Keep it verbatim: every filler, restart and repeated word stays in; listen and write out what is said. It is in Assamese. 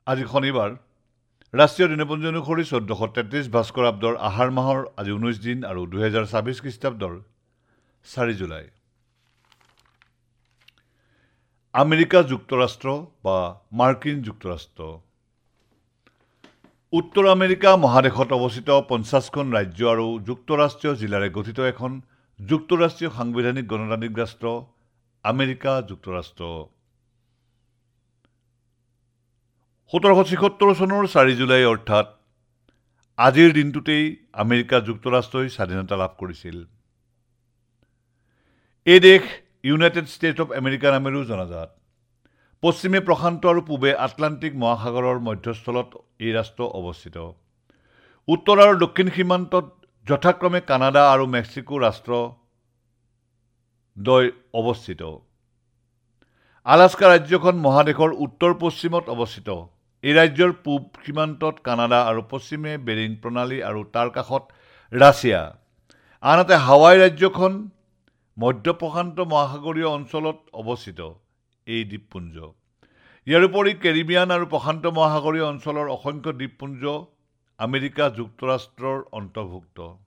আজি শনিবাৰ ৰাষ্ট্ৰীয় দিনপঞ্জী অনুসৰি চৈধ্যশ তেত্ৰিছ ভাস্কৰ আব্দৰ আহাৰ মাহৰ আজি ঊনৈছ দিন আৰু দুহেজাৰ ছাব্বিছ খ্ৰীষ্টাব্দৰ চাৰি জুলাই। আমেৰিকা যুক্তৰাষ্ট্ৰ বা মাৰ্কিন যুক্তৰাষ্ট্ৰ উত্তৰ আমেৰিকা মহাদেশত অৱস্থিত পঞ্চাছখন ৰাজ্য আৰু যুক্তৰাষ্ট্ৰীয় জিলাৰে গঠিত এখন যুক্তৰাষ্ট্ৰীয় সাংবিধানিক গণতান্ত্ৰিক ৰাষ্ট্ৰ আমেৰিকা যুক্তৰাষ্ট্ৰ। সোতৰশ ছিসত্তৰ চনৰ চাৰি জুলাই অৰ্থাৎ আজিৰ দিনটোতেই আমেৰিকা যুক্তৰাষ্ট্ৰই স্বাধীনতা লাভ কৰিছিল। এই দেশ ইউনাইটেড ষ্টেটছ অৱ আমেৰিকা নামেৰেও জনাজাত। পশ্চিমে প্ৰশান্ত আৰু পূবে আটলাণ্টিক মহাসাগৰৰ মধ্যস্থলত এই ৰাষ্ট্ৰ অৱস্থিত। উত্তৰ আৰু দক্ষিণ সীমান্তত যথাক্ৰমে কানাডা আৰু মেক্সিকো ৰাষ্ট্ৰ দ্বয় অৱস্থিত। আলাস্কা ৰাজ্যখন মহাদেশৰ উত্তৰ পশ্চিমত অৱস্থিত। এই ৰাজ্যৰ পূব সীমান্তত কানাডা আৰু পশ্চিমে বেৰিং প্ৰণালী আৰু তাৰ কাষত ৰাছিয়া। আনহাতে হাৱাই ৰাজ্যখন মধ্য প্ৰশান্ত মহাসাগৰীয় অঞ্চলত অৱস্থিত এই দ্বীপপুঞ্জ। ইয়াৰ উপৰি কেৰিবিয়ান আৰু প্ৰশান্ত মহাসাগৰীয় অঞ্চলৰ অসংখ্য দ্বীপপুঞ্জ আমেৰিকা যুক্তৰাষ্ট্ৰৰ অন্তৰ্ভুক্ত।